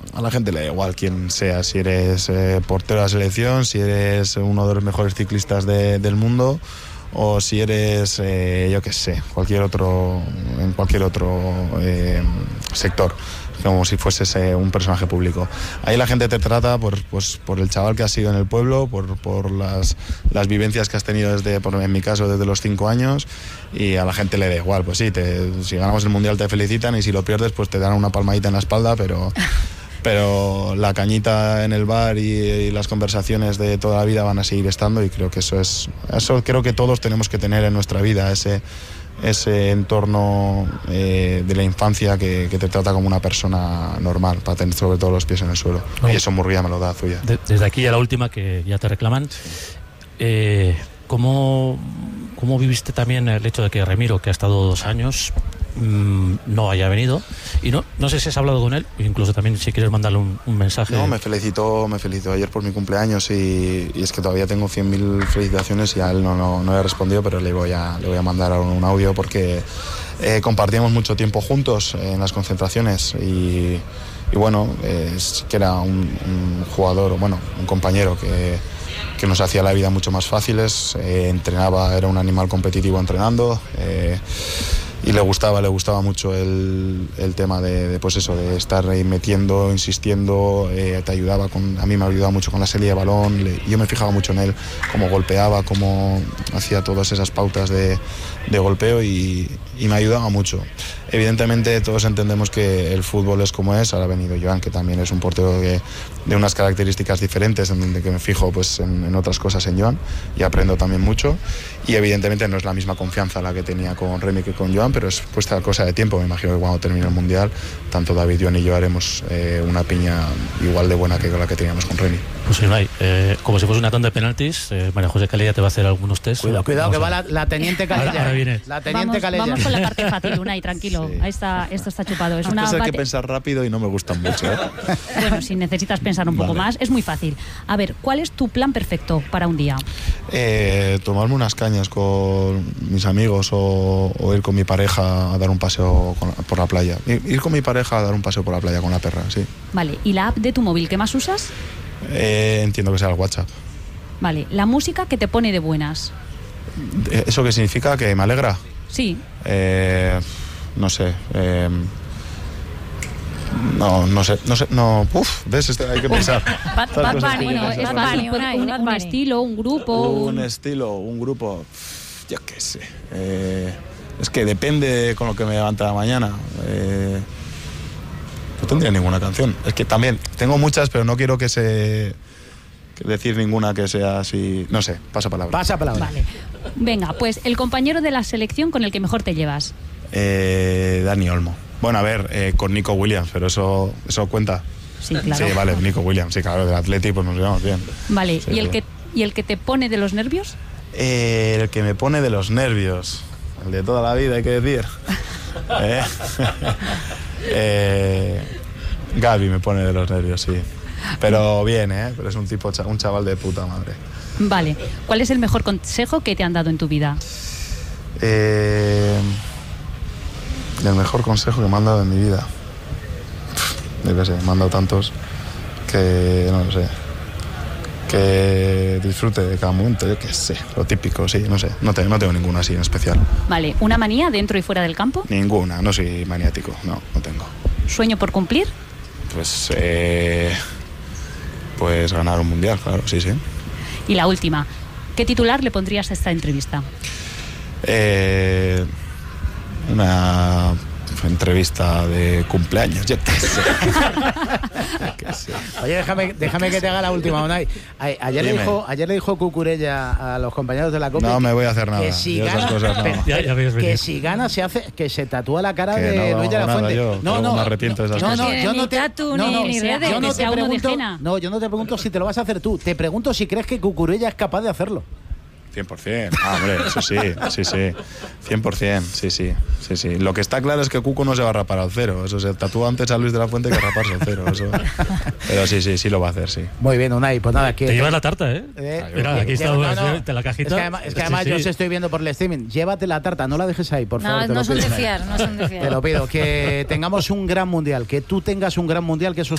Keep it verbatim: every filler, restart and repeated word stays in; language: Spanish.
a la gente le da igual quién sea, si eres eh, portero de la selección, si eres uno de los mejores ciclistas de, del mundo, o si eres, eh, yo qué sé, cualquier otro, en cualquier otro eh, sector, como si fueses eh, un personaje público. Ahí la gente te trata por, pues, por el chaval que has sido en el pueblo, por, por las, las vivencias que has tenido desde, por, en mi caso, desde los cinco años, y a la gente le da igual. Pues sí, te, si ganamos el Mundial te felicitan, y si lo pierdes pues te dan una palmadita en la espalda, pero... pero la cañita en el bar y, y las conversaciones de toda la vida van a seguir estando, y creo que eso es eso creo que todos tenemos que tener en nuestra vida, ese ese entorno eh, de la infancia que, que te trata como una persona normal, para tener sobre todo los pies en el suelo. No. Y eso Murguía me lo da, Zuya. De, desde aquí a la última, que ya te reclaman, eh, ¿cómo, ¿cómo viviste también el hecho de que Remiro, que ha estado dos años, no haya venido? Y no, no sé si has hablado con él, incluso también si quieres mandarle un, un mensaje. No, me felicitó, me felicitó ayer por mi cumpleaños, y, y es que todavía tengo cien mil felicitaciones y a él no, no, no le he respondido, pero le voy a, le voy a mandar un, un audio, porque eh, compartíamos mucho tiempo juntos en las concentraciones, y, y bueno, eh, es que era un, un jugador, bueno, un compañero que, que nos hacía la vida mucho más fáciles, eh, entrenaba, era un animal competitivo entrenando, eh, y le gustaba, le gustaba mucho el, el tema de, de, pues eso, de estar ahí metiendo, insistiendo, eh, te ayudaba con, a mí me ayudaba mucho con la salida de balón, le, yo me fijaba mucho en él, cómo golpeaba, cómo hacía todas esas pautas de, de golpeo, y, y me ayudaba mucho. Evidentemente todos entendemos que el fútbol es como es. Ahora ha venido Joan, que también es un portero de, de unas características diferentes, en donde que me fijo pues en, en otras cosas en Joan, y aprendo también mucho, y evidentemente no es la misma confianza la que tenía con Remy que con Joan, pero es puesta cosa de tiempo. Me imagino que cuando termine el Mundial, tanto David, Joan y yo haremos eh, una piña igual de buena que la que teníamos con Remy. Pues no hay, eh, como si fuese una tanda de penaltis, eh, María José Calella te va a hacer algunos test. Cuidado, cuidado, que va la, la teniente Calella. Ahora, ahora viene. La teniente vamos, Calella. Vamos con la parte fácil, Unai, tranquilo. Sí. Ahí está, esto está chupado. Es una hay bate... que pensar rápido y no me gustan mucho, ¿eh? Bueno, si necesitas pensar un poco vale. más, es muy fácil. A ver, ¿cuál es tu plan perfecto para un día? Eh, tomarme unas cañas con mis amigos, o, o ir con mi pareja a dar un paseo con, por la playa. Ir, ir con mi pareja a dar un paseo por la playa con la perra, sí. Vale, ¿y la app de tu móvil qué más usas? Eh, entiendo que sea el WhatsApp. Vale, ¿la música que te pone de buenas? ¿Eso qué significa? ¿Que me alegra? Sí. Eh, no sé. Eh, no, no sé. No sé. No. Uf, ¿ves? Este, hay que pensar. Bad, Bad Bunny, bueno, es fácil. Un, un, un estilo, un grupo. Un, un estilo, un grupo. Yo qué sé. Eh, es que depende con lo que me levanta la mañana. Eh, no tendría ninguna canción. Es que también tengo muchas, pero no quiero que se... decir ninguna que sea así. No sé, pasa palabra. Pasa palabra. Vale. Venga, pues el compañero de la selección con el que mejor te llevas. Eh, Dani Olmo. Bueno, a ver, eh, con Nico Williams, pero eso, eso cuenta. Sí, claro. Sí, vale, Nico Williams, sí, claro, del Atleti, pues nos llevamos bien. Vale, sí, ¿y el sí. que y el que te pone de los nervios? Eh, el que me pone de los nervios. El de toda la vida, hay que decir. eh, eh, Gaby me pone de los nervios, sí. Pero bien, ¿eh? Pero es un tipo, un chaval de puta madre. Vale. ¿Cuál es el mejor consejo que te han dado en tu vida? Eh, el mejor consejo que me han dado en mi vida. Yo qué sé, me han dado tantos que no lo sé. Que disfrute de cada momento, yo qué sé. Lo típico, sí, no sé. No, te, no tengo ninguna así en especial. Vale. ¿Una manía dentro y fuera del campo? Ninguna, no soy maniático, no, no tengo. ¿Sueño por cumplir? Pues, eh, pues ganar un mundial, claro, sí, sí. Y la última, ¿qué titular le pondrías a esta entrevista? Eh, una entrevista de cumpleaños, yo qué sé. qué sé. Oye, déjame, déjame que te haga la última, Unai. Ayer le dijo, ayer le dijo Cucurella a los compañeros de la Copa. No me voy a hacer nada. Que si yo gana, esas cosas no. que, ya, ya que si gana se hace, que se tatúa la cara que de no, Luis de la Fuente. Yo, no, no, me arrepiento de esas no, cosas. no, yo no te, tatu, no, no, ni, ni redes, yo no te pregunto, no, yo no te pregunto si te lo vas a hacer tú. Te pregunto si crees que Cucurella es capaz de hacerlo. cien por ciento. Ah, hombre, eso sí, sí, sí. cien por ciento, sí, sí, sí, sí. Lo que está claro es que Cuco no se va a rapar al cero. Eso se tatúa antes a Luis de la Fuente que raparse al cero. Eso. Pero sí, sí, sí lo va a hacer, sí. Muy bien, Unai, pues nada. Que, te llevas la tarta, ¿eh? eh Mira, aquí está no, no. la cajita. Es que además, es que además sí, sí. yo os estoy viendo por el streaming. Llévate la tarta, no la dejes ahí, por no, favor. No, te no lo son pido. de fiar, no son de fiar. Te lo pido, que tengamos un gran mundial, que tú tengas un gran mundial, que eso